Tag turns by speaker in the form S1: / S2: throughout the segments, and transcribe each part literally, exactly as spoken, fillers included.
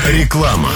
S1: Реклама.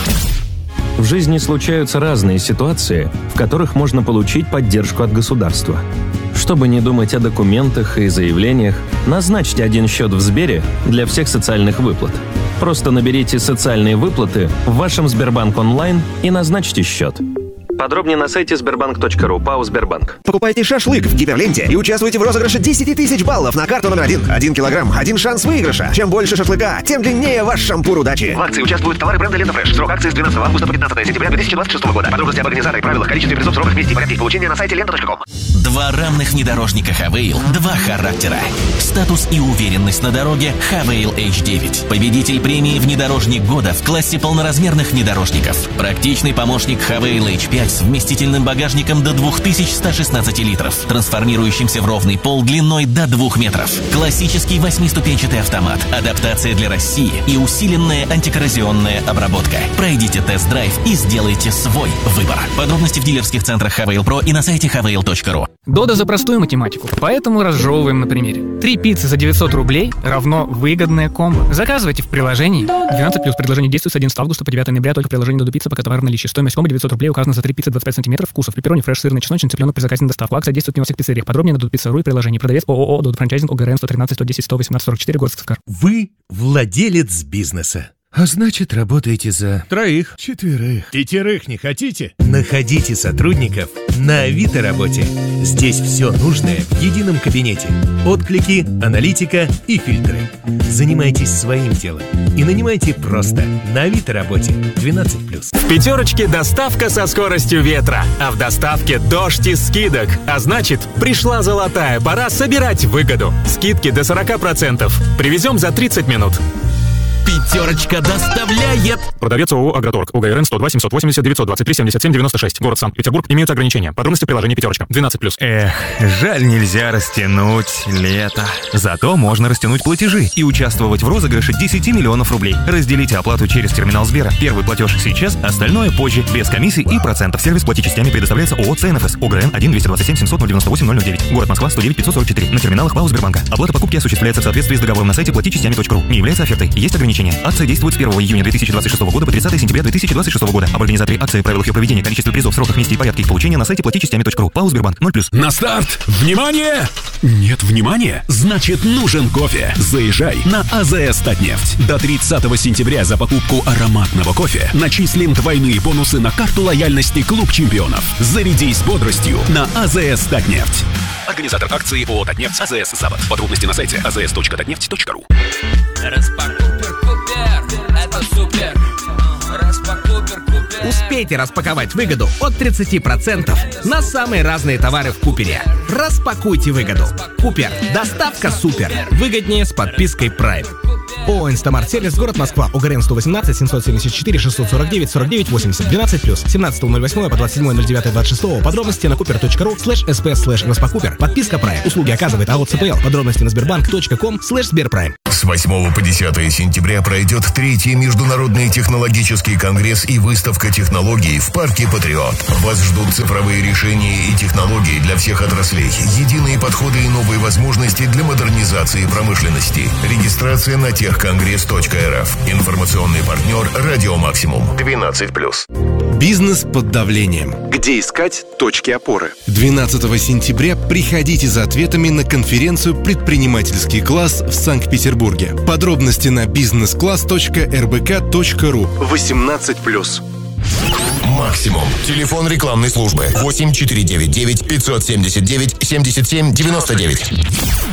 S2: В жизни случаются разные ситуации, в которых можно получить поддержку от государства. Чтобы не думать о документах и заявлениях, назначьте один счет в Сбере для всех социальных выплат. Просто наберите «Социальные выплаты» в вашем Сбербанк онлайн и назначьте счет. Подробнее на сайте сбербанк точка ру, ПАО «Сбербанк».
S3: Покупайте шашлык в Гиперленте и участвуйте в розыгрыше десять тысяч баллов на карту номер один. Один килограмм, один шанс выигрыша. Чем больше шашлыка, тем длиннее ваш шампур удачи.
S4: В акции участвуют товары бренда «Лента Фреш». Срок акции с двенадцатого августа по пятнадцатое сентября две тысячи двадцать шестого года. Подробности об организаторе, правилах, количестве призов, сроках, месте и порядке их получения на сайте лента точка ком.
S5: Два равных внедорожника Хавейл, два характера. Статус и уверенность на дороге Хавейл эйч девять. Победитель премии «Внедорожник года» в классе полноразмерных внедорожников. Практичный помощник Хавейл эйч пять с вместительным багажником до две тысячи сто шестнадцать литров, трансформирующимся в ровный пол длиной до двух метров. Классический восьмиступенчатый автомат, адаптация для России и усиленная антикоррозионная обработка. Пройдите тест-драйв и сделайте свой выбор. Подробности в дилерских центрах Хавейл Про и на сайте хавейл точка ру.
S6: Дода за простую математику, поэтому разжевываем на примере. Три пиццы за девятьсот рублей равно выгодное комбо. Заказывайте в приложении. двенадцать плюс предложение действует с одиннадцатого августа по девятое ноября только в приложении Додо Пицца, пока товар в наличии. Стоимость комбо девятьсот рублей указана за три пиццы двадцать пять сантиметров, вкусов пепперони, фреш, сырный, чесночный, цыпленок при заказе на доставку. Акция действует не во всех пиццериях. Подробнее на додо пицца точка ру и приложении. Продавец ООО Додо Франчайзинг, ОГРН сто тринадцать сто десять сто восемнадцать сорок четыре, город Сыктывкар.
S7: Вы владелец бизнеса. А значит, работаете за троих, четверых, пятерых не хотите? Находите сотрудников на Авито работе. Здесь все нужное в едином кабинете. Отклики, аналитика и фильтры. Занимайтесь своим делом и нанимайте просто на Авито работе. двенадцать плюс.
S8: В пятерочке доставка со скоростью ветра, а в доставке дождь из скидок. А значит, пришла золотая пора собирать выгоду. Скидки до сорок процентов. Привезем за тридцать минут.
S5: Пятерочка доставляет.
S8: Продавец ООО «Агроторг», ОГРН сто два семьсот восемьдесят девятьсот двадцать три семьдесят семь девяносто шесть, город Санкт-Петербург. Имеются ограничения. Подробности в приложении «Пятерочка». двенадцать плюс.
S9: Эх, жаль, нельзя растянуть лето. Зато можно растянуть платежи и участвовать в розыгрыше десять миллионов рублей. Разделите оплату через терминал Сбера. Первый платеж сейчас, остальное позже, без комиссий и процентов. Сервис плати частями предоставляется ООО «ЦНФС», ОГРН один двести двадцать семь семьсот девяносто восемь ноль девять, город Москва сто девять пятьсот сорок четыре. На терминалах ПАО «Сбербанка». Оплата покупки осуществляется в соответствии с договором на сайте плати частями точка ру. Не является офертой. Есть ограничения. Акция действует с первого июня две тысячи двадцать шестого года по тридцатое сентября две тысячи двадцать шестого года. Об организаторе акции, правилах ее проведения, количестве призов, сроках, месте и порядке их получения на сайте плати частями точка ру. ПАО «Сбербанк» ноль плюс.
S10: На старт! Внимание! Нет внимания? Значит, нужен кофе. Заезжай на АЗС «Татнефть». До тридцатого сентября за покупку ароматного кофе начислим двойные бонусы на карту лояльности «Клуб чемпионов». Зарядись бодростью на АЗС «Татнефть». Организатор акции ООО «Татнефть», АЗС «Запад». Подробности на сайте а зэ эс точка татнефть точка ру.
S11: Успейте распаковать выгоду от тридцати процентов на самые разные товары в Купере. Распакуйте выгоду. Купер. Доставка супер. Выгоднее с подпиской Prime. ООО «Инстамарт Сервис», город Москва, ОГРН сто восемнадцать семьсот семьдесят четыре шестьсот сорок девять сорок девять восемьдесят, двенадцать плюс, семнадцатого ноль восьмого по двадцать седьмое ноль девятое двадцать шестого. Подробности на купер точка ру слэш эс пэ слэш распакупер. Подписка Prime. Услуги оказывает АО ЦПЛ. Подробности на сбербанк точка ком слэш сберпрайм.
S1: С восьмого по десятое сентября пройдет третий международный технологический конгресс и выставка технологий в парке «Патриот». Вас ждут цифровые решения и технологии для всех отраслей, единые подходы и новые возможности для модернизации промышленности. Регистрация на техконгресс точка эр эф. Информационный партнер «Радио Максимум». двенадцать плюс.
S12: Бизнес под давлением. Где искать точки опоры? двенадцатого сентября приходите за ответами на конференцию «Предпринимательский класс» в Санкт-Петербурге. Подробности на бизнес класс точка эр бэ ка точка ру. восемнадцать плюс.
S1: Максимум. Телефон рекламной службы восемь четыре девять девять пятьсот семьдесят девять семьдесят семь девяносто девять.